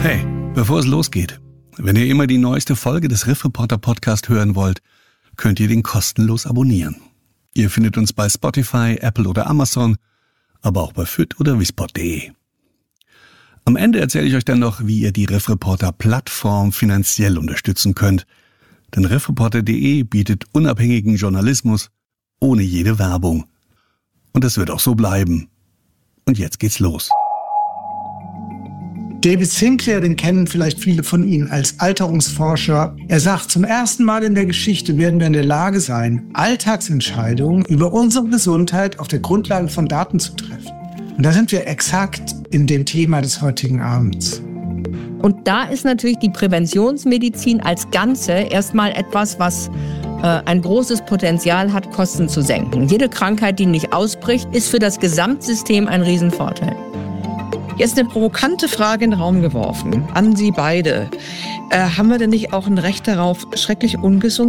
Hey, bevor es losgeht, wenn ihr immer die neueste Folge des Riff Reporter Podcast hören wollt, könnt ihr den kostenlos abonnieren. Ihr findet uns bei Spotify, Apple oder Amazon, aber auch bei fit oder wisport.de. Am Ende erzähle ich euch dann noch, wie ihr die Riff Reporter Plattform finanziell unterstützen könnt. Denn riffreporter.de bietet unabhängigen Journalismus ohne jede Werbung. Und das wird auch so bleiben. Und jetzt geht's los. David Sinclair, den kennen vielleicht viele von Ihnen als Alterungsforscher. Er sagt, zum ersten Mal in der Geschichte werden wir in der Lage sein, Alltagsentscheidungen über unsere Gesundheit auf der Grundlage von Daten zu treffen. Und da sind wir exakt in dem Thema des heutigen Abends. Und da ist natürlich die Präventionsmedizin als Ganze erstmal etwas, was ein großes Potenzial hat, Kosten zu senken. Jede Krankheit, die nicht ausbricht, ist für das Gesamtsystem ein Riesenvorteil. Jetzt eine provokante Frage in den Raum geworfen an Sie beide. Haben wir denn nicht auch ein Recht darauf, schrecklich ungesund